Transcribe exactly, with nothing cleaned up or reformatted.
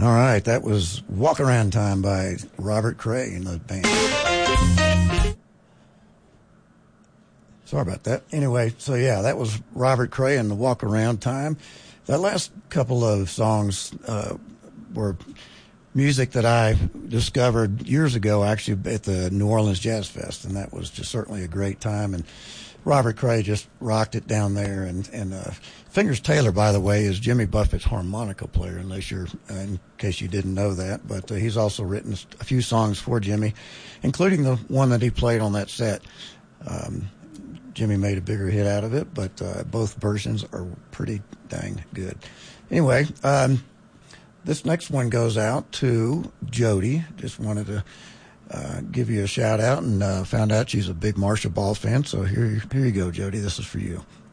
All right, that was Walk Around Time by Robert Cray and the band. Sorry about that. Anyway, so yeah, that was Robert Cray and the Walk Around Time. That last couple of songs uh, were music that I discovered years ago, actually, at the New Orleans Jazz Fest, and that was just certainly a great time. And Robert Cray just rocked it down there. And, and uh, Fingers Taylor, by the way, is Jimmy Buffett's harmonica player, unless you're, uh, in case you didn't know that. But uh, he's also written a few songs for Jimmy, including the one that he played on that set. Um, Jimmy made a bigger hit out of it, but uh, both versions are pretty dang good. Anyway, um, this next one goes out to Jody. Just wanted to uh, give you a shout out, and uh, found out she's a big Marcia Ball fan. So here, here you go, Jody. This is for you.